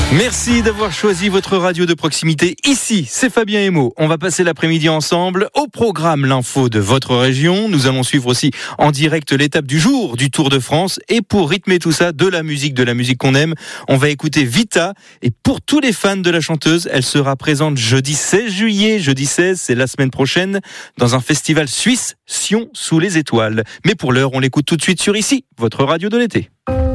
Merci d'avoir choisi votre radio de proximité. Ici, c'est Fabien Emo. On va passer l'après-midi ensemble. Au programme, l'info de votre région. Nous allons suivre aussi en direct l'étape du jour du Tour de France. Et pour rythmer tout ça, de la musique qu'on aime, on va écouter Vita. Et pour tous les fans de la chanteuse, elle sera présente jeudi 16 juillet. Jeudi 16, c'est la semaine prochaine, dans un festival suisse, Sion sous les étoiles. Mais pour l'heure, on l'écoute tout de suite sur ici, votre radio de l'été.